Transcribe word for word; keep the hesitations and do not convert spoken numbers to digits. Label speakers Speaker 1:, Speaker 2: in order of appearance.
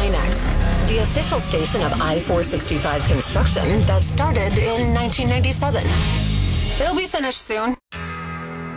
Speaker 1: KNX, the official station of I four sixty-five construction that started in nineteen ninety-seven. It'll be finished soon.